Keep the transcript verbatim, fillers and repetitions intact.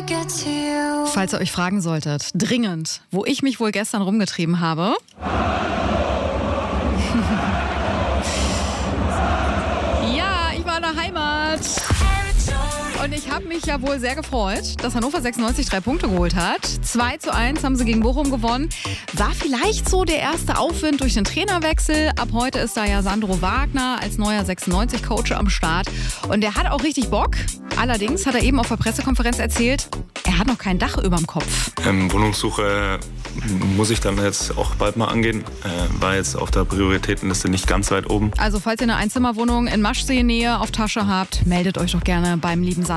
Falls ihr euch fragen solltet, dringend, wo ich mich wohl gestern rumgetrieben habe. Ja, ich war in der Heimat. Und ich habe mich ja wohl sehr gefreut, dass Hannover sechsundneunzig drei Punkte geholt hat. zwei zu eins haben sie gegen Bochum gewonnen. War vielleicht so der erste Aufwind durch den Trainerwechsel. Ab heute ist da ja Sandro Wagner als neuer sechsundneunzig-Coach am Start. Und der hat auch richtig Bock. Allerdings hat er eben auf der Pressekonferenz erzählt, er hat noch kein Dach überm Kopf. Ähm, Wohnungssuche muss ich dann jetzt auch bald mal angehen. Äh, war jetzt auf der Prioritätenliste nicht ganz weit oben. Also falls ihr eine Einzimmerwohnung in Maschsee-Nähe auf Tasche habt, meldet euch doch gerne beim lieben Sandro.